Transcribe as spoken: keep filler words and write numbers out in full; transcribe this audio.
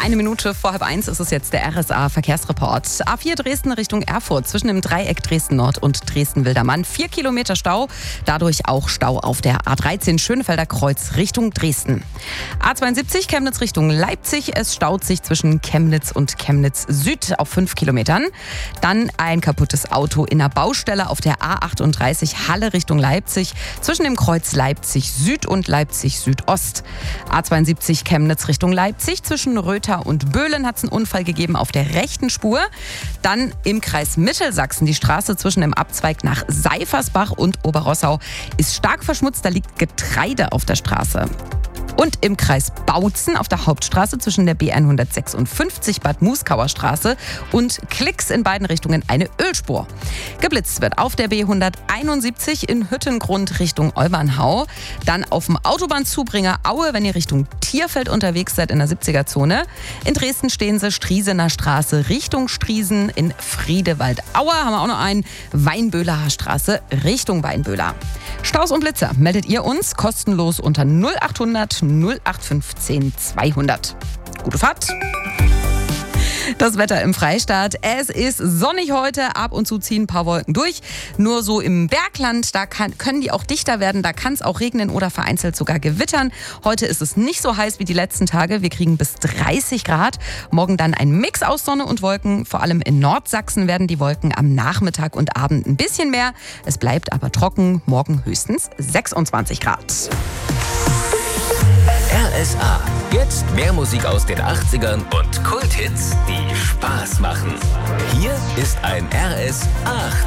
Eine Minute vor halb eins ist es jetzt der R S A-Verkehrsreport. A vier Dresden Richtung Erfurt zwischen dem Dreieck Dresden-Nord und Dresden-Wildermann. Vier Kilometer Stau, dadurch auch Stau auf der A dreizehn Schönefelder Kreuz Richtung Dresden. A zweiundsiebzig Chemnitz Richtung Leipzig. Es staut sich zwischen Chemnitz und Chemnitz Süd auf fünf Kilometern. Dann ein kaputtes Auto in der Baustelle auf der A achtunddreißig Halle Richtung Leipzig zwischen dem Kreuz Leipzig Süd und Leipzig Südost. A zweiundsiebzig Chemnitz Richtung Leipzig zwischen Röther und Böhlen hat es einen Unfall gegeben auf der rechten Spur. Dann im Kreis Mittelsachsen die Straße zwischen dem Abzweig nach Seifersbach und Oberrossau ist stark verschmutzt. Da liegt Getreide auf der Straße. Und im Kreis Bautzen auf der Hauptstraße zwischen der B hundertsechsundfünfzig Bad Muskauer Straße und Klicks in beiden Richtungen eine Ölspur. Geblitzt wird auf der B hunderteinundsiebzig in Hüttengrund Richtung Olbernhau. Dann auf dem Autobahnzubringer Aue, wenn ihr Richtung Tierfeld unterwegs seid in der siebziger-Zone. In Dresden stehen sie Striesener Straße Richtung Striesen. In Friedewald-Aue haben wir auch noch einen Weinböhler Straße Richtung Weinböhler. Staus und Blitzer meldet ihr uns kostenlos unter null achthundert null acht fünfzehn zweihundert. Gute Fahrt! Das Wetter im Freistaat. Es ist sonnig heute, ab und zu ziehen ein paar Wolken durch. Nur so im Bergland, da kann, können die auch dichter werden, da kann es auch regnen oder vereinzelt sogar gewittern. Heute ist es nicht so heiß wie die letzten Tage, wir kriegen bis dreißig Grad. Morgen dann ein Mix aus Sonne und Wolken, vor allem in Nordsachsen werden die Wolken am Nachmittag und Abend ein bisschen mehr. Es bleibt aber trocken, morgen höchstens sechsundzwanzig Grad. R S A. Jetzt mehr Musik aus den achtzigern und Kulthits, die Spaß machen. Hier ist ein R S A.